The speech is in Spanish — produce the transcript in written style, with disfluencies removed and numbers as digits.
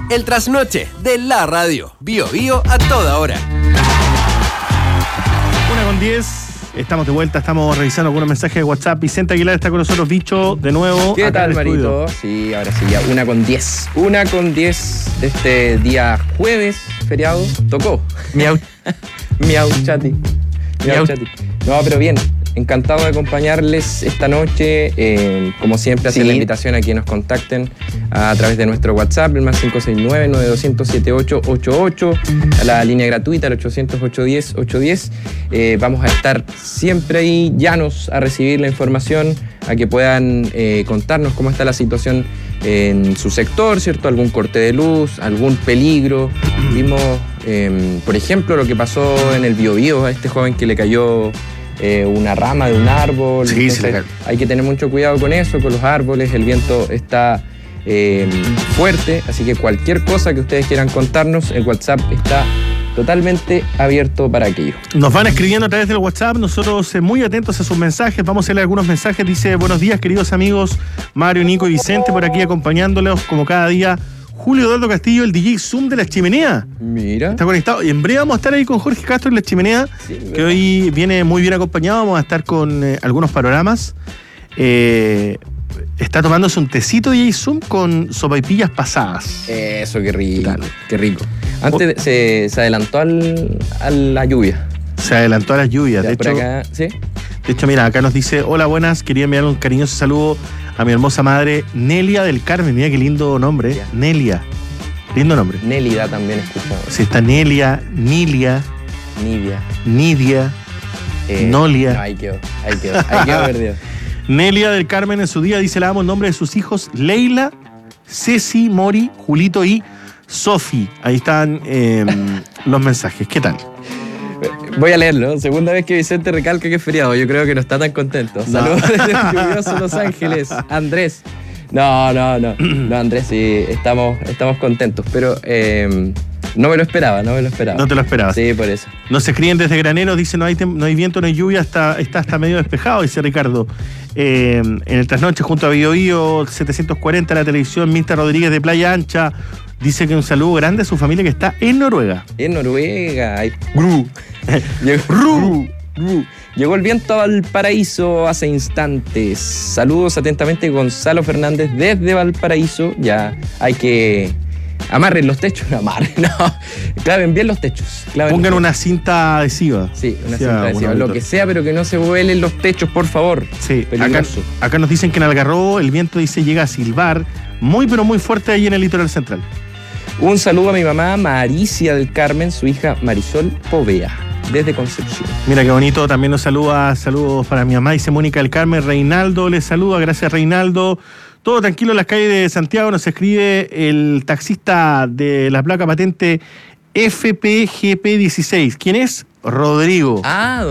El trasnoche de la radio. Bio Bio a toda hora. 1:10. Estamos de vuelta, estamos revisando algunos mensajes de WhatsApp. Vicente Aguilar está con nosotros, Bicho, de nuevo. ¿Qué tal, Marito? Sí, ahora sí, ya 1:10. 1:10 de este día jueves, feriado. Tocó. Miau. Miau, chati. Miau, chati. No, pero bien. Encantado de acompañarles esta noche. Como siempre, hacer la invitación a que nos contacten a través de nuestro WhatsApp, el más 569-9200-7888, a la línea gratuita, el 800-810-810. Vamos a estar siempre ahí, llanos a recibir la información, a que puedan contarnos cómo está la situación en su sector, ¿cierto? Algún corte de luz, algún peligro. Vimos, por ejemplo, lo que pasó en el Biobío a este joven que le cayó una rama de un árbol. Sí, entonces, hay que tener mucho cuidado con eso, con los árboles. El viento está fuerte, así que cualquier cosa que ustedes quieran contarnos, el WhatsApp está totalmente abierto para aquello. Nos van escribiendo a través del WhatsApp, nosotros muy atentos a sus mensajes. Vamos a leer algunos mensajes. Dice: buenos días, queridos amigos Mario, Nico y Vicente, por aquí acompañándolos como cada día. Julio Eduardo Castillo, el DJ Zoom de La Chimenea. Mira. Está conectado. Y en breve vamos a estar ahí con Jorge Castro en La Chimenea, sí, que hoy viene muy bien acompañado. Vamos a estar con algunos panoramas. Está tomándose un tecito DJ Zoom con sopaipillas pasadas. Eso, qué rico. Qué rico. Antes se adelantó a la lluvia. Se adelantó a las lluvias. Ya, de hecho, acá, ¿sí? De hecho, mira, acá nos dice: hola, buenas, quería enviar un cariñoso saludo a mi hermosa madre Nelia del Carmen. Mira qué lindo nombre, ya. Nelia. Lindo nombre. Nélida también escuchado. Sí, está Nelia, Nilia, Nidia, Nolia. No, ahí quedó perdido. Nelia del Carmen en su día dice: la amo en nombre de sus hijos Leila, Ceci, Mori, Julito y Sofi. Ahí están los mensajes. ¿Qué tal? Voy a leerlo. Segunda vez que Vicente recalca que es feriado. Yo creo que no está tan contento. No. Saludos desde el lluvioso Los Ángeles. Andrés. No, Andrés, sí, estamos contentos. Pero no me lo esperaba. No te lo esperabas. Sí, por eso. Nos escriben desde Granero, dice: no hay viento, no hay lluvia, está hasta medio despejado, dice Ricardo. En el trasnoche junto a Bio Bio 740, la televisión, Mirta Rodríguez de Playa Ancha. Dice que un saludo grande a su familia que está en Noruega. En Noruega. Llegó el viento a Valparaíso hace instantes. Saludos atentamente, Gonzalo Fernández desde Valparaíso. Ya hay que amarren los techos. Claven bien los techos. Pongan una cinta adhesiva. Sí, una cinta adhesiva. Lo que sea, pero que no se vuelen los techos, por favor. Sí, acá nos dicen que en Algarrobo el viento llega a silbar muy, pero muy fuerte ahí en el litoral central. Un saludo a mi mamá Maricia del Carmen, su hija Marisol Povea, desde Concepción. Mira qué bonito, también nos saluda, saludos para mi mamá, dice Mónica del Carmen. Reinaldo les saluda, gracias Reinaldo. Todo tranquilo en las calles de Santiago, nos escribe el taxista de la placa patente FPGP16. ¿Quién es? Rodrigo.